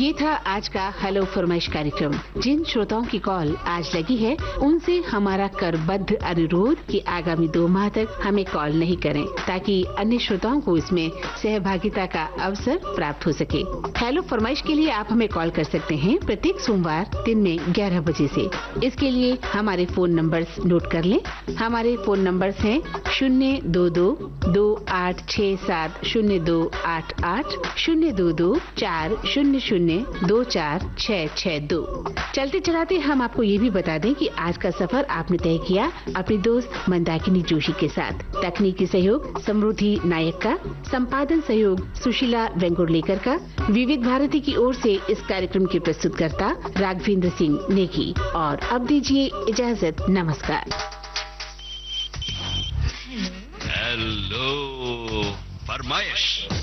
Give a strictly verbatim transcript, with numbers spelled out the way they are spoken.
ये था आज का हेलो फरमाइश कार्यक्रम। जिन श्रोताओं की कॉल आज लगी है उनसे हमारा करबद्ध अनुरोध कि आगामी दो माह तक हमें कॉल नहीं करें, ताकि अन्य श्रोताओं को इसमें सहभागिता का अवसर प्राप्त हो सके। हेलो फरमाइश के लिए आप हमें कॉल कर सकते हैं प्रत्येक सोमवार दिन में ग्यारह बजे से। इसके लिए हमारे फोन नंबर्स नोट कर लें। हमारे फोन नंबर्स हैं शून्य दो दो दो आठ छः सात शून्य दो आठ आठ, शून्य दो दो चार शून्य शून्य दो चार छः छः दो। चलते चलाते हम आपको ये भी बता दें कि आज का सफर आपने तय किया अपनी दोस्त मंदाकिनी जोशी के साथ। तकनीकी सहयोग समृद्धि नायक का, संपादन सहयोग सुशीला वेंगुर्लेकर का। विविध भारती की ओर से इस कार्यक्रम के प्रस्तुतकर्ता राघवेंद्र सिंह नेगी। और अब दीजिए इजाजत, नमस्कार। हेलो फरमाइश।